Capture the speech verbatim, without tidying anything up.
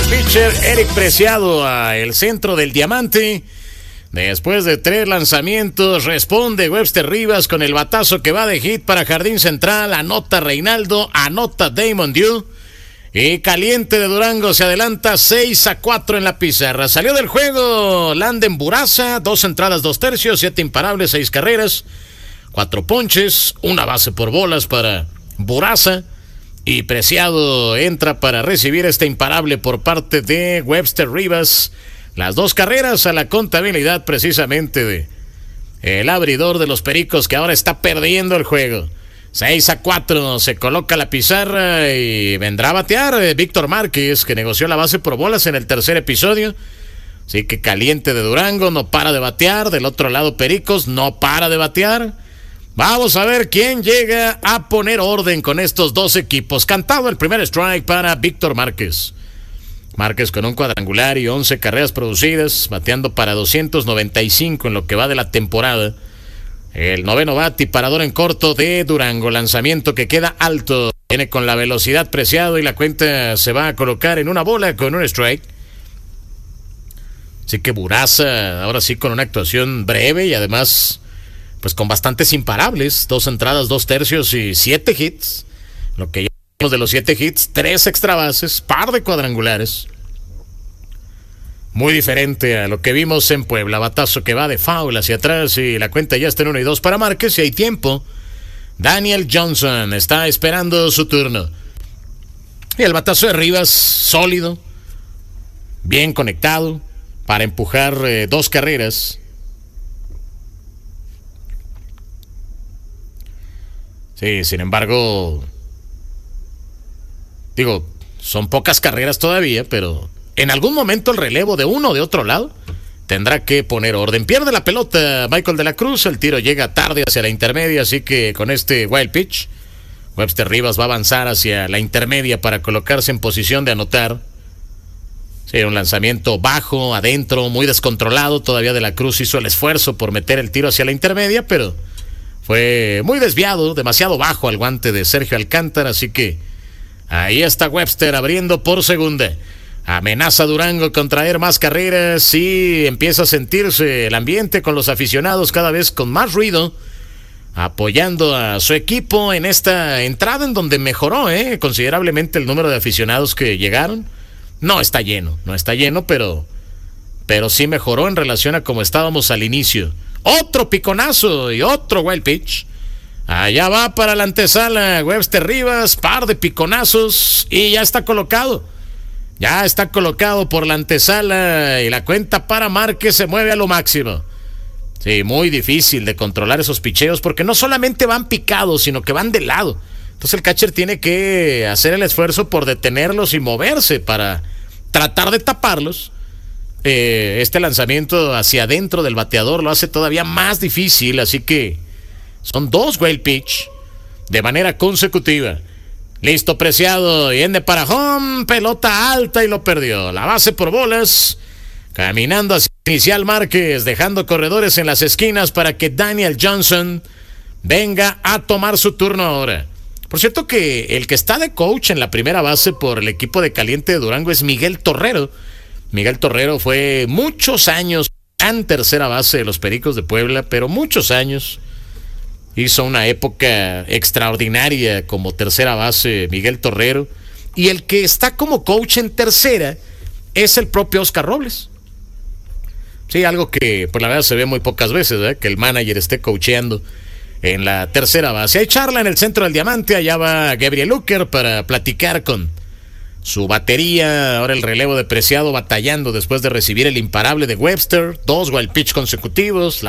el pitcher Eric Preciado al centro del diamante. Después de tres lanzamientos, responde Webster Rivas con el batazo que va de hit para jardín central. Anota Reinaldo, anota Damon Dew. Y Caliente de Durango se adelanta seis a cuatro en la pizarra. Salió del juego Landen Buraza, dos entradas, dos tercios, siete imparables, seis carreras, cuatro ponches, una base por bolas para Buraza. Y Preciado entra para recibir este imparable por parte de Webster Rivas. Las dos carreras a la contabilidad precisamente de el abridor de los Pericos, que ahora está perdiendo el juego. seis a cuatro, se coloca la pizarra y vendrá a batear eh, Víctor Márquez, que negoció la base por bolas en el tercer episodio. Así que Caliente de Durango no para de batear. Del otro lado Pericos no para de batear. Vamos a ver quién llega a poner orden con estos dos equipos. Cantado el primer strike para Víctor Márquez. Márquez con un cuadrangular y once carreras producidas, bateando para doscientos noventa y cinco en lo que va de la temporada. El noveno bate y parador en corto de Durango. Lanzamiento que queda alto. Viene con la velocidad Preciado y la cuenta se va a colocar en una bola con un strike. Así que Buraza ahora sí con una actuación breve y además pues con bastantes imparables. Dos entradas, dos tercios y siete hits. Lo que ya vimos de los siete hits, tres extra bases, par de cuadrangulares. Muy diferente a lo que vimos en Puebla. Batazo que va de foul hacia atrás y la cuenta ya está en uno y dos para Márquez y hay tiempo. Daniel Johnson está esperando su turno. Y el batazo de Rivas, sólido, bien conectado para empujar eh, dos carreras. Sí, sin embargo, digo, son pocas carreras todavía, pero en algún momento el relevo de uno o de otro lado tendrá que poner orden. Pierde la pelota Michael de la Cruz, el tiro llega tarde hacia la intermedia, así que con este wild pitch, Webster Rivas va a avanzar hacia la intermedia para colocarse en posición de anotar. Sí, un lanzamiento bajo, adentro, muy descontrolado. Todavía de la Cruz hizo el esfuerzo por meter el tiro hacia la intermedia, pero fue muy desviado, demasiado bajo al guante de Sergio Alcántara, así que ahí está Webster abriendo por segunda. Amenaza Durango con traer más carreras y empieza a sentirse el ambiente con los aficionados cada vez con más ruido, apoyando a su equipo en esta entrada en donde mejoró eh, considerablemente el número de aficionados que llegaron. No está lleno, no está lleno, pero, pero sí mejoró en relación a como estábamos al inicio. Otro piconazo y otro wild pitch. Allá va para la antesala Webster Rivas, par de piconazos y ya está colocado. Ya está colocado por la antesala y la cuenta para Márquez se mueve a lo máximo. Sí, muy difícil de controlar esos picheos porque no solamente van picados, sino que van de lado. Entonces el catcher tiene que hacer el esfuerzo por detenerlos y moverse para tratar de taparlos. Eh, este lanzamiento hacia adentro del bateador lo hace todavía más difícil, así que son dos wild pitch de manera consecutiva. Listo Preciado, y ende para home, pelota alta y lo perdió. La base por bolas, caminando hacia inicial Márquez, dejando corredores en las esquinas para que Daniel Johnson venga a tomar su turno ahora. Por cierto que el que está de coach en la primera base por el equipo de Caliente de Durango es Miguel Torrero. Miguel Torrero fue muchos años en tercera base de los Pericos de Puebla, pero muchos años. Hizo una época extraordinaria como tercera base Miguel Torrero. Y el que está como coach en tercera es el propio Oscar Robles. Sí, algo que por la verdad se ve muy pocas veces, ¿verdad? Que el manager esté coacheando en la tercera base. Hay charla en el centro del diamante. Allá va Gabriel Ucker para platicar con su batería. Ahora el relevo de Preciado batallando después de recibir el imparable de Webster. Dos wild pitch consecutivos. La